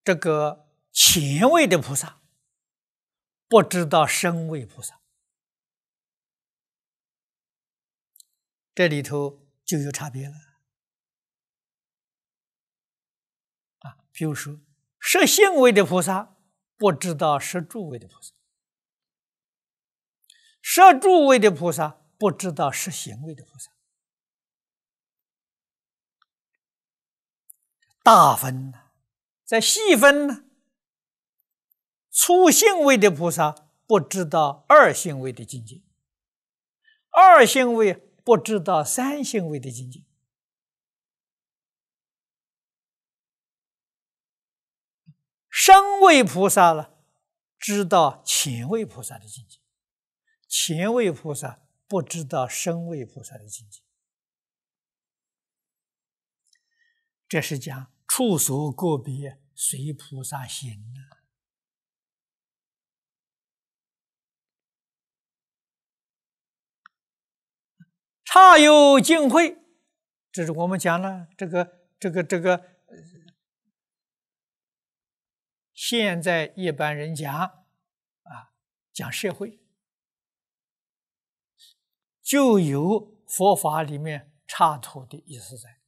这个前位的菩萨不知道身位菩萨，这里头就有差别了啊。比如说，摄性位的菩萨不知道摄住位的菩萨，摄住位的菩萨不知道摄行位的菩萨，大分呢，在细分呢，粗性位的菩萨不知道二性位的境界，二性位不知道三性位的境界。声位菩萨呢，知道前位菩萨的境界，前位菩萨不知道声位菩萨的境界。这是讲处所个别随菩萨行啊。差有净慧，这是我们讲了这个，现在一般人讲啊，讲社会，就有佛法里面插图的意思在。